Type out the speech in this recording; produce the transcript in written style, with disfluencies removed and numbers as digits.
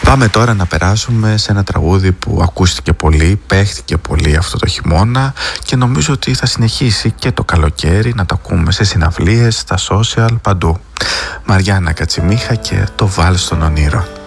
Πάμε τώρα να περάσουμε σε ένα τραγούδι που ακούστηκε πολύ, παίχτηκε πολύ αυτό το χειμώνα και νομίζω ότι θα συνεχίσει και το καλοκαίρι να το ακούμε σε συναυλίες, στα social, παντού. Μαριάννα Κατσιμίχα και το Βάλς των Ονείρων.